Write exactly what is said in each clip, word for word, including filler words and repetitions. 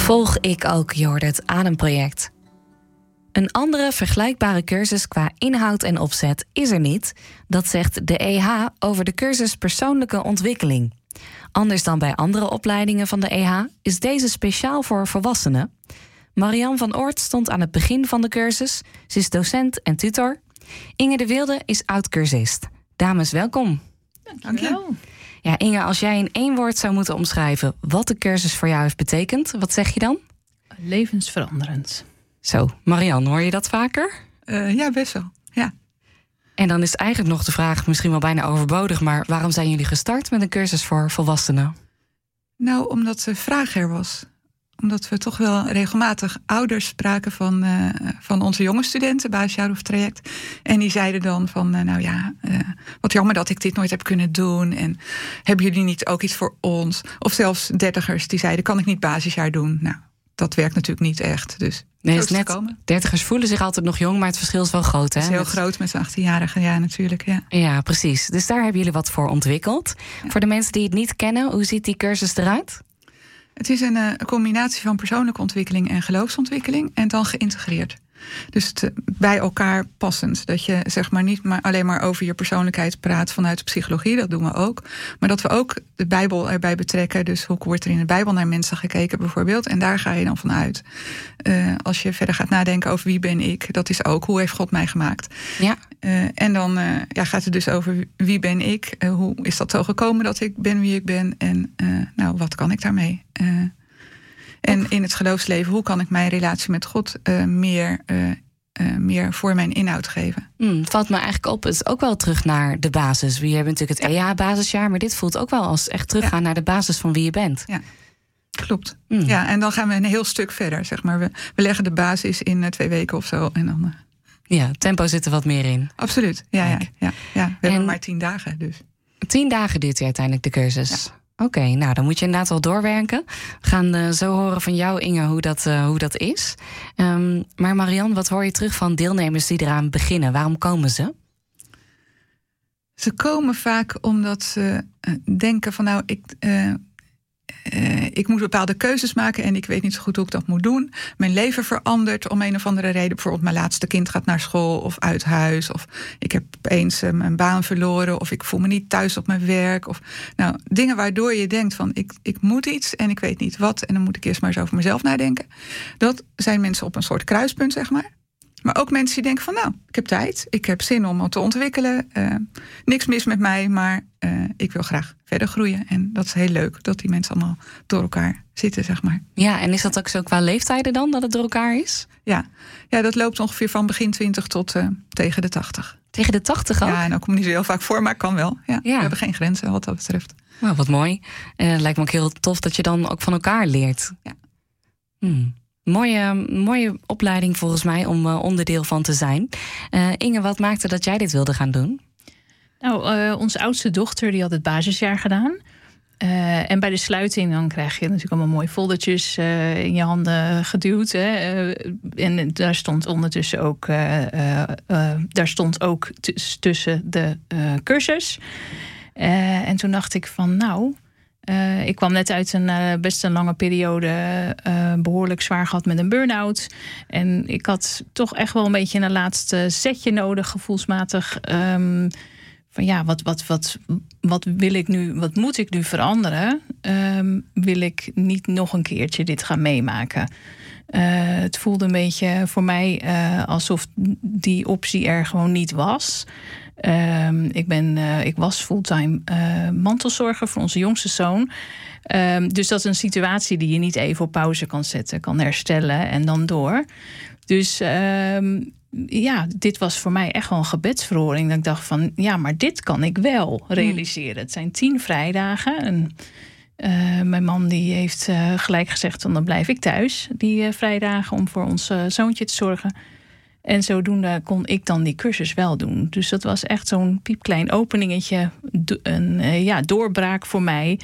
Volg ik ook, je hoorde het Ademproject. Een andere vergelijkbare cursus qua inhoud en opzet is er niet. Dat zegt de E H over de cursus Persoonlijke Ontwikkeling. Anders dan bij andere opleidingen van de E H is deze speciaal voor volwassenen. Marianne van Oort stond aan het begin van de cursus. Ze is docent en tutor. Inge de Wilde is oud-cursist. Dames, welkom. Dankjewel. Ja, Inge, als jij in één woord zou moeten omschrijven wat de cursus voor jou heeft betekend, wat zeg je dan? Levensveranderend. Zo, Marianne, hoor je dat vaker? Uh, ja, best wel, ja. En dan is eigenlijk nog de vraag, misschien wel bijna overbodig, maar waarom zijn jullie gestart met een cursus voor volwassenen? Nou, omdat de vraag er was. Omdat we toch wel regelmatig ouders spraken van, uh, van onze jonge studenten, basisjaar of traject. En die zeiden dan van, uh, nou ja, uh, wat jammer dat ik dit nooit heb kunnen doen. En hebben jullie niet ook iets voor ons? Of zelfs dertigers die zeiden, kan ik niet basisjaar doen? Nou, dat werkt natuurlijk niet echt, dus... Nee, het is net, dertigers voelen zich altijd nog jong, maar het verschil is wel groot, hè? Het is heel met... groot met z'n achttienjarigen, ja, natuurlijk, ja. Ja, precies. Dus daar hebben jullie wat voor ontwikkeld. Ja. Voor de mensen die het niet kennen, hoe ziet die cursus eruit? Het is een, een combinatie van persoonlijke ontwikkeling en geloofsontwikkeling en dan geïntegreerd. Dus het, bij elkaar passend. Dat je zeg maar niet maar alleen maar over je persoonlijkheid praat vanuit de psychologie, dat doen we ook. Maar dat we ook de Bijbel erbij betrekken. Dus hoe wordt er in de Bijbel naar mensen gekeken bijvoorbeeld? En daar ga je dan vanuit. Uh, als je verder gaat nadenken over wie ben ik, dat is ook hoe heeft God mij gemaakt. Ja. Uh, en dan uh, ja, gaat het dus over wie ben ik? Uh, hoe is dat zo gekomen dat ik ben wie ik ben? En uh, nou, wat kan ik daarmee? Uh, En in het geloofsleven, hoe kan ik mijn relatie met God uh, meer, uh, uh, meer voor mijn inhoud geven? Hmm, valt me eigenlijk op, het is ook wel terug naar de basis. We hebben natuurlijk het ja. E H-basisjaar, maar dit voelt ook wel als echt teruggaan ja. naar de basis van wie je bent. Ja, klopt. Hmm. Ja, en dan gaan we een heel stuk verder, zeg maar. We, we leggen de basis in uh, twee weken of zo. En dan, uh... Ja, tempo zit er wat meer in. Absoluut, ja, ja, ja, ja. We en hebben maar tien dagen, dus. Tien dagen duurt die uiteindelijk de cursus. Ja. Oké, okay, nou dan moet je inderdaad wel doorwerken. We gaan uh, zo horen van jou, Inge, hoe dat, uh, hoe dat is. Um, maar Marianne, wat hoor je terug van deelnemers die eraan beginnen? Waarom komen ze? Ze komen vaak omdat ze uh, denken van nou, ik, uh, uh, ik moet bepaalde keuzes maken en ik weet niet zo goed hoe ik dat moet doen. Mijn leven verandert om een of andere reden. Bijvoorbeeld mijn laatste kind gaat naar school of uit huis. Of ik heb opeens uh, mijn baan verloren. Of ik voel me niet thuis op mijn werk. Of nou, dingen waardoor je denkt van ik, ik moet iets en ik weet niet wat. En dan moet ik eerst maar eens over mezelf nadenken. Dat zijn mensen op een soort kruispunt, zeg maar. Maar ook mensen die denken van nou, ik heb tijd. Ik heb zin om me te ontwikkelen. Uh, niks mis met mij, maar uh, ik wil graag verder groeien. En dat is heel leuk dat die mensen allemaal door elkaar zitten, zeg maar. Ja, en is dat ook zo qua leeftijden dan, dat het door elkaar is? Ja, ja dat loopt ongeveer van begin twintig tot uh, tegen de tachtig. Tegen de tachtig ook? Ja, en ook komt niet zo heel vaak voor, maar kan wel. Ja, ja. We hebben geen grenzen wat dat betreft. Nou, wat mooi. En uh, het lijkt me ook heel tof dat je dan ook van elkaar leert. Ja. Hmm. Mooie, mooie opleiding volgens mij om uh, onderdeel van te zijn. Uh, Inge, wat maakte dat jij dit wilde gaan doen? Nou, uh, onze oudste dochter die had het basisjaar gedaan. Uh, en bij de sluiting dan krijg je natuurlijk allemaal mooie foldertjes uh, in je handen geduwd. Hè. Uh, en daar stond ondertussen ook, uh, uh, uh, daar stond ook t- tussen de uh, cursus. Uh, en toen dacht ik van nou... Uh, ik kwam net uit een uh, best een lange periode, uh, behoorlijk zwaar gehad met een burn-out. En ik had toch echt wel een beetje een laatste setje nodig, gevoelsmatig. Um, van ja, wat, wat, wat, wat wil ik nu, wat moet ik nu veranderen? Um, wil ik niet nog een keertje dit gaan meemaken? Uh, het voelde een beetje voor mij uh, alsof die optie er gewoon niet was. Um, ik, ben, uh, ik was fulltime uh, mantelzorger voor onze jongste zoon. Um, dus dat is een situatie die je niet even op pauze kan zetten, kan herstellen en dan door. Dus um, ja, dit was voor mij echt wel een gebedsverhoring. Dat ik dacht van, ja, maar dit kan ik wel realiseren. Het zijn tien vrijdagen. En uh, mijn man die heeft uh, gelijk gezegd, dan blijf ik thuis die uh, vrijdagen om voor ons uh, zoontje te zorgen. En zodoende kon ik dan die cursus wel doen. Dus dat was echt zo'n piepklein openingetje. Een uh, ja, doorbraak voor mij.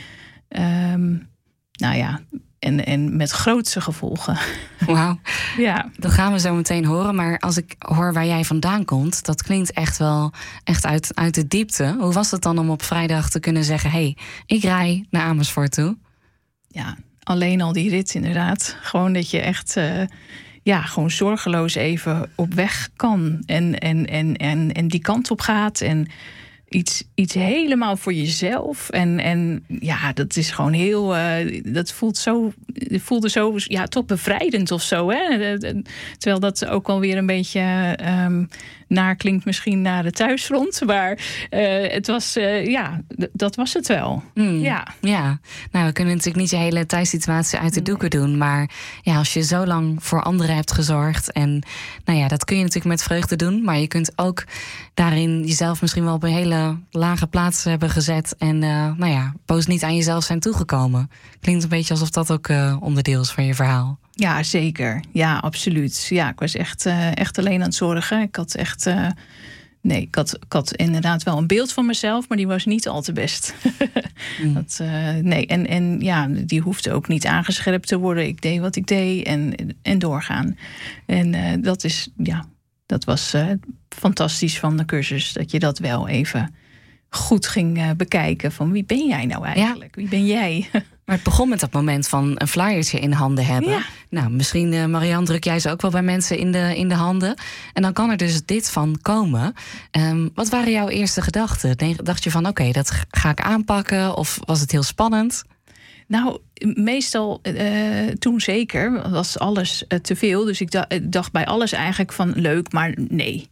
Um, nou ja, en, en met grootse gevolgen. Wauw. Ja. Dat gaan we zo meteen horen. Maar als ik hoor waar jij vandaan komt, dat klinkt echt wel echt uit, uit de diepte. Hoe was het dan om op vrijdag te kunnen zeggen, hé, hey, ik rij naar Amersfoort toe? Ja, alleen al die rit inderdaad. Gewoon dat je echt uh, ja, gewoon zorgeloos even op weg kan. En, en, en, en, en die kant op gaat. En iets, iets helemaal voor jezelf. En, en ja, dat is gewoon heel... Uh, dat voelt zo... Het voelde zo, ja, toch bevrijdend of zo. Hè? Terwijl dat ook alweer een beetje um, naar klinkt misschien naar de thuisfront. Maar uh, het was, uh, ja, d- dat was het wel. Mm, ja. ja, nou, we kunnen natuurlijk niet je hele thuissituatie uit de doeken doen. Maar ja, als je zo lang voor anderen hebt gezorgd. En nou ja, dat kun je natuurlijk met vreugde doen. Maar je kunt ook daarin jezelf misschien wel op een hele lage plaats hebben gezet. En uh, nou ja, boos niet aan jezelf zijn toegekomen. Klinkt een beetje alsof dat ook uh, onderdeel is van je verhaal. Ja, zeker. Ja, absoluut. Ja, ik was echt, uh, echt alleen aan het zorgen. Ik had echt... Uh, nee, ik had, ik had inderdaad wel een beeld van mezelf, maar die was niet al te best. mm. dat, uh, nee, en, en ja, die hoefde ook niet aangescherpt te worden. Ik deed wat ik deed en, en doorgaan. En uh, dat is, ja, dat was uh, fantastisch van de cursus, dat je dat wel even goed ging uh, bekijken. Van wie ben jij nou eigenlijk? Ja. Wie ben jij? Maar het begon met dat moment van een flyertje in handen hebben. Ja. Nou, misschien, uh, Marianne, druk jij ze ook wel bij mensen in de, in de handen. En dan kan er dus dit van komen. Um, wat waren jouw eerste gedachten? Dacht je van, oké, okay, dat ga ik aanpakken? Of was het heel spannend? Nou, meestal, uh, toen zeker, was alles uh, te veel. Dus ik dacht, dacht bij alles eigenlijk van leuk, maar nee.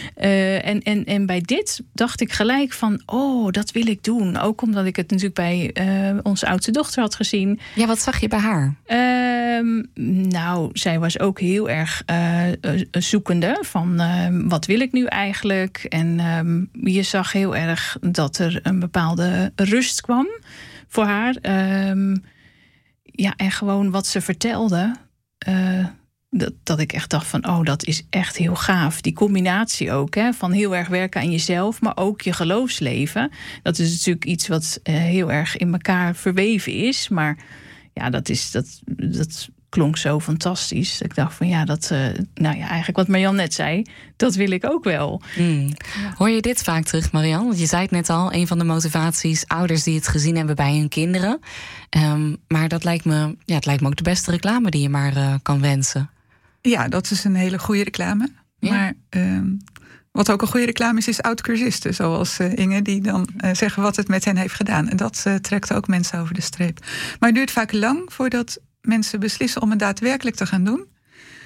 Uh, en, en, en bij dit dacht ik gelijk van, oh, dat wil ik doen. Ook omdat ik het natuurlijk bij uh, onze oudste dochter had gezien. Ja, wat zag je bij haar? Uh, nou, zij was ook heel erg uh, zoekende van uh, wat wil ik nu eigenlijk? En uh, je zag heel erg dat er een bepaalde rust kwam voor haar. Um, ja, en gewoon wat ze vertelde. Uh, dat, dat ik echt dacht van, oh, dat is echt heel gaaf. Die combinatie ook, hè, van heel erg werken aan jezelf, maar ook je geloofsleven. Dat is natuurlijk iets wat uh, heel erg in elkaar verweven is. Maar ja, dat is dat, dat klonk zo fantastisch. Ik dacht van ja, dat, uh, nou ja, eigenlijk wat Marianne net zei, dat wil ik ook wel. Mm. Ja. Hoor je dit vaak terug, Marianne? Want je zei het net al, een van de motivaties, ouders die het gezien hebben bij hun kinderen. Um, maar dat lijkt me, ja, het lijkt me ook de beste reclame die je maar uh, kan wensen. Ja, dat is een hele goede reclame. Ja. Maar um, wat ook een goede reclame is, is oud-cursisten. Zoals uh, Inge, die dan uh, zeggen wat het met hen heeft gedaan. En dat uh, trekt ook mensen over de streep. Maar het duurt vaak lang voordat mensen beslissen om het daadwerkelijk te gaan doen.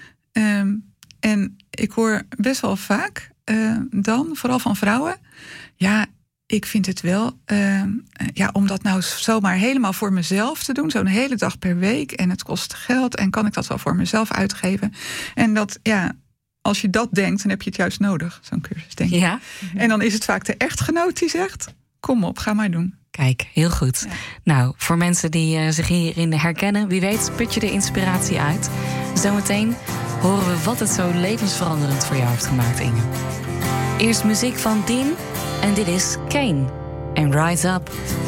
Um, en ik hoor best wel vaak uh, dan, vooral van vrouwen, ja, ik vind het wel, uh, ja, om dat nou zomaar helemaal voor mezelf te doen, zo'n hele dag per week, en het kost geld, en kan ik dat wel voor mezelf uitgeven? En dat, ja, als je dat denkt, dan heb je het juist nodig, zo'n cursus, denk ik. Ja. En dan is het vaak de echtgenoot die zegt, kom op, ga maar doen. Kijk, heel goed. Ja. Nou, voor mensen die uh, zich hierin herkennen, wie weet put je de inspiratie uit. Zometeen horen we wat het zo levensveranderend voor jou heeft gemaakt, Inge. Eerst muziek van Dean en dit is Kane en Rise Up.